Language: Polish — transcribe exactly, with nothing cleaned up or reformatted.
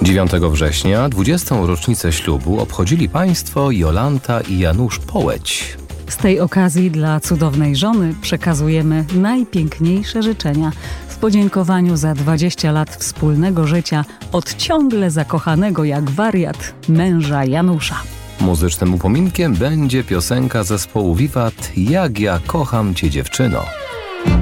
dziewiątego września dwudziestą rocznicę ślubu obchodzili państwo Jolanta i Janusz Połeć. Z tej okazji dla cudownej żony przekazujemy najpiękniejsze życzenia w podziękowaniu za dwadzieścia lat wspólnego życia od ciągle zakochanego jak wariat męża Janusza. Muzycznym upominkiem będzie piosenka zespołu Wiwat „Jak ja kocham cię, dziewczyno”.